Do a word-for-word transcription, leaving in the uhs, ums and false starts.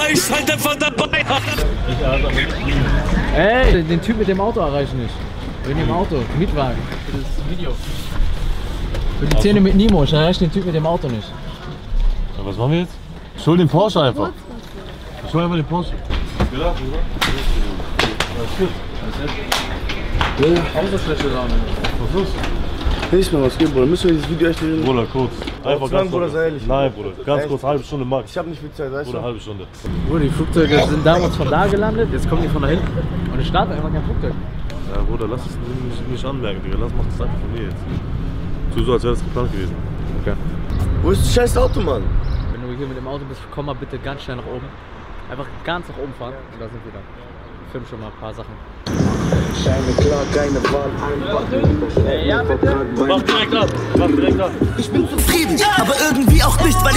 ist halt einfach dabei. Ey, den Typ mit dem Auto erreiche ich nicht. Wegen dem Auto, Mietwagen, für das Video. Für die Szene mit Nemo, ich erreiche den Typ mit dem Auto nicht. Ja, was machen wir jetzt? Ich hol den Porsche einfach. Ich hol einfach den Porsche. Ja, ja. Autofläche da. Was ist? Nicht mehr was geht, Bruder. Müssen wir dieses Video echt reden? Bruder, kurz. Einfach lang, ganz Bruder, kurz. sei ehrlich. Nein, Bruder. Ganz Echt? kurz, halbe Stunde max. Ich hab nicht viel Zeit, weißt Bruder, du? halbe Stunde. Bruder, die Flugzeuge sind damals von da gelandet, jetzt kommen die von da hinten. Und ich starte einfach kein Flugzeug. Ja, Bruder, lass es nicht, nicht anmerken, Digga. Lass, mach das einfach von mir jetzt. Tu so, als wäre das geplant gewesen. Okay. Wo ist das scheiß Auto, Mann? Wenn du hier mit dem Auto bist, komm mal bitte ganz schnell nach oben. Einfach ganz nach oben fahren und da sind wir dann. Ich film schon mal ein paar Sachen. Scheine klar, keine Wahl, einfach. Ja, bitte. Mach direkt ab, mach direkt ab. Ich bin zufrieden, aber irgendwie auch nicht, weil ich